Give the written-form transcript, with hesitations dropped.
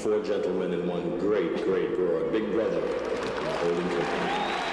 four gentlemen and one great, great broad, Big Brother, holding company.